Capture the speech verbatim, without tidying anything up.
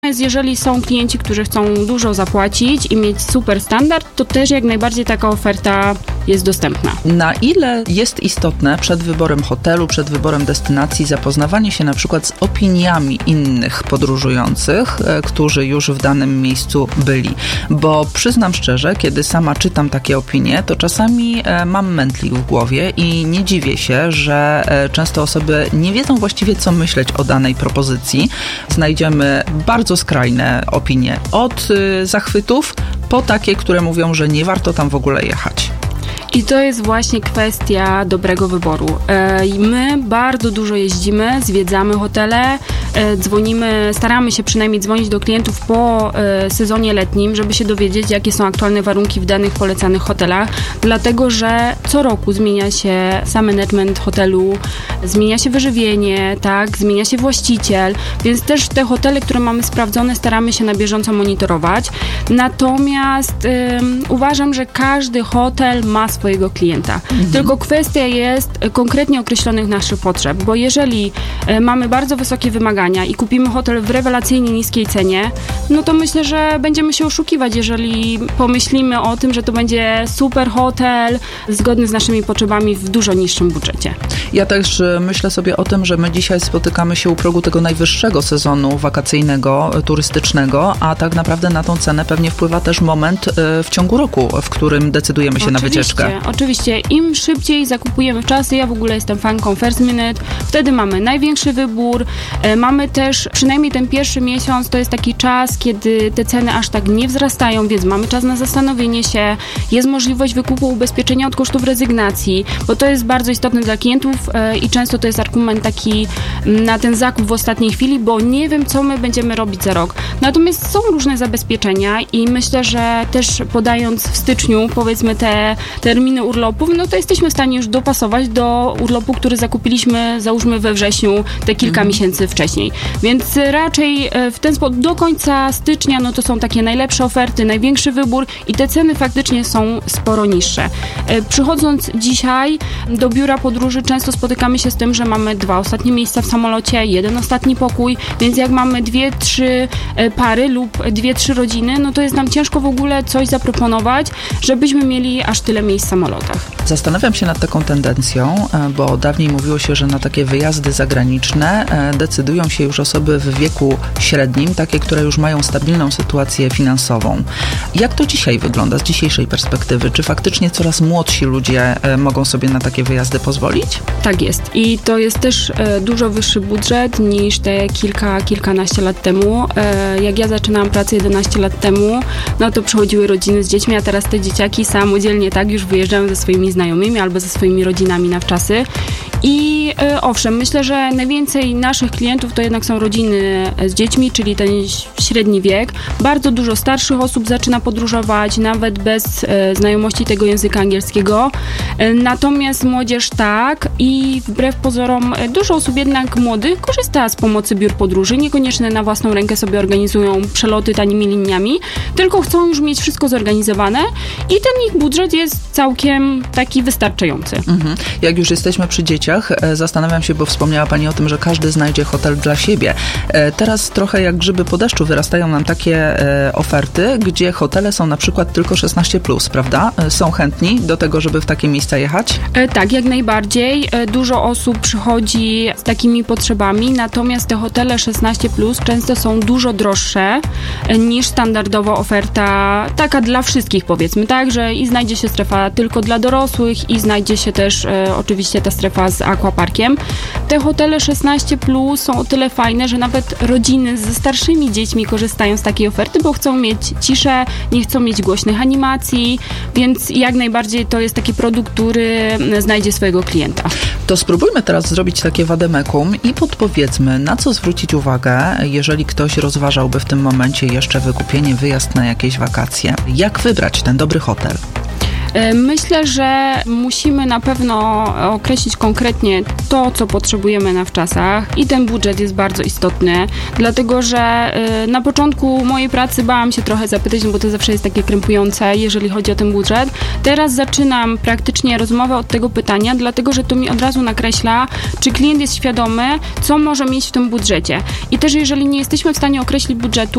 Natomiast jeżeli są klienci, którzy chcą dużo zapłacić i mieć super standard, to też jak najbardziej taka oferta jest dostępna. Na ile jest istotne przed wyborem hotelu, przed wyborem destynacji zapoznawanie się na przykład z opiniami innych podróżujących, którzy już w danym miejscu byli? Bo przyznam szczerze, kiedy sama czytam takie opinie, to czasami mam mętlik w głowie i nie dziwię się, że często osoby nie wiedzą właściwie, co myśleć o danej propozycji. Znajdziemy bardzo skrajne opinie, od zachwytów po takie, które mówią, że nie warto tam w ogóle jechać. I to jest właśnie kwestia dobrego wyboru. My bardzo dużo jeździmy, zwiedzamy hotele, dzwonimy, staramy się przynajmniej dzwonić do klientów po sezonie letnim, żeby się dowiedzieć, jakie są aktualne warunki w danych polecanych hotelach, dlatego że co roku zmienia się sam management hotelu, zmienia się wyżywienie, tak, zmienia się właściciel, więc też te hotele, które mamy sprawdzone, staramy się na bieżąco monitorować. Natomiast ym, uważam, że każdy hotel ma swojego klienta. Mhm. Tylko kwestia jest konkretnie określonych naszych potrzeb, bo jeżeli y, mamy bardzo wysokie wymagania i kupimy hotel w rewelacyjnie niskiej cenie, no to myślę, że będziemy się oszukiwać, jeżeli pomyślimy o tym, że to będzie super hotel zgodny z naszymi potrzebami w dużo niższym budżecie. Ja też myślę sobie o tym, że my dzisiaj spotykamy się u progu tego najwyższego sezonu wakacyjnego, turystycznego, a tak naprawdę na tą cenę pewnie wpływa też moment w ciągu roku, w którym decydujemy się oczywiście, na wycieczkę. Oczywiście. Im szybciej zakupujemy w czasy, ja w ogóle jestem fanką First Minute, wtedy mamy największy wybór, mamy też przynajmniej ten pierwszy miesiąc, to jest taki czas, kiedy te ceny aż tak nie wzrastają, więc mamy czas na zastanowienie się, jest możliwość wykupu ubezpieczenia od kosztów rezygnacji, bo to jest bardzo istotne dla klientów i często to jest argument taki na ten zakup w ostatniej chwili, bo nie wiem, co my będziemy robić za rok. Natomiast są różne zabezpieczenia i myślę, że też podając w styczniu, powiedzmy, te terminy urlopów, no to jesteśmy w stanie już dopasować do urlopu, który zakupiliśmy, załóżmy we wrześniu, te kilka mhm. miesięcy wcześniej. Więc raczej w ten sposób do końca stycznia, no to są takie najlepsze oferty, największy wybór i te ceny faktycznie są sporo niższe. Przychodząc dzisiaj do biura podróży, często spotykamy się z tym, że mamy dwa ostatnie miejsca w samolocie, jeden ostatni pokój, więc jak mamy dwie, trzy pary lub dwie, trzy rodziny, no to jest nam ciężko w ogóle coś zaproponować, żebyśmy mieli aż tyle miejsc w samolotach. Zastanawiam się nad taką tendencją, bo dawniej mówiło się, że na takie wyjazdy zagraniczne decydują się już osoby w wieku średnim, takie, które już mają stabilną sytuację finansową. Jak to dzisiaj wygląda z dzisiejszej perspektywy? Czy faktycznie coraz młodsi ludzie mogą sobie na takie wyjazdy pozwolić? Tak jest. I to jest też e, dużo wyższy budżet niż te kilka, kilkanaście lat temu. E, jak ja zaczynałam pracę jedenaście lat temu, no to przychodziły rodziny z dziećmi, a teraz te dzieciaki samodzielnie tak już wyjeżdżają ze swoimi znajomymi albo ze swoimi rodzinami na wczasy. I e, owszem, myślę, że najwięcej naszych klientów to jednak są rodziny z dziećmi, czyli ten średni wiek. Bardzo dużo starszych osób zaczyna podróżować, nawet bez e, znajomości tego języka angielskiego. E, natomiast młodzież tak i wbrew pozorom dużo osób jednak młodych korzysta z pomocy biur podróży, niekoniecznie na własną rękę sobie organizują przeloty tanimi liniami, tylko chcą już mieć wszystko zorganizowane i ten ich budżet jest całkiem taki wystarczający. Mhm. Jak już jesteśmy przy dzieciach, zastanawiam się, bo wspomniała Pani o tym, że każdy znajdzie hotel dla siebie. Teraz trochę jak grzyby po deszczu wyrastają nam takie oferty, gdzie hotele są na przykład tylko szesnaście plus, prawda? Są chętni do tego, żeby w takie miejsca jechać? Tak, jak najbardziej. Dużo osób przychodzi z takimi potrzebami, natomiast te hotele szesnaście plus często są dużo droższe niż standardowa oferta, taka dla wszystkich, powiedzmy, tak, że i znajdzie się strefa tylko dla dorosłych i znajdzie się też e, oczywiście ta strefa z aquaparkiem. Te hotele szesnaście plus są o tyle fajne, że nawet rodziny ze starszymi dziećmi korzystają z takiej oferty, bo chcą mieć ciszę, nie chcą mieć głośnych animacji, więc jak najbardziej to jest taki produkt, który znajdzie swojego klienta. To spróbujmy teraz zrobić takie wademekum i podpowiedzmy, na co zwrócić uwagę, jeżeli ktoś rozważałby w tym momencie jeszcze wykupienie, wyjazd na jakieś wakacje. Jak wybrać ten dobry hotel? Myślę, że musimy na pewno określić konkretnie to, co potrzebujemy na wczasach i ten budżet jest bardzo istotny, dlatego że na początku mojej pracy bałam się trochę zapytać, no bo to zawsze jest takie krępujące, jeżeli chodzi o ten budżet. Teraz zaczynam praktycznie rozmowę od tego pytania, dlatego że to mi od razu nakreśla, czy klient jest świadomy, co może mieć w tym budżecie. I też jeżeli nie jesteśmy w stanie określić budżetu,